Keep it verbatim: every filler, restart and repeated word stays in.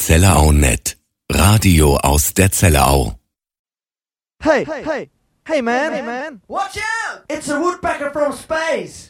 Zellerau Net. Radio aus der Zellerau. Hey, hey, hey man, hey man, watch out! It's a woodpecker from space!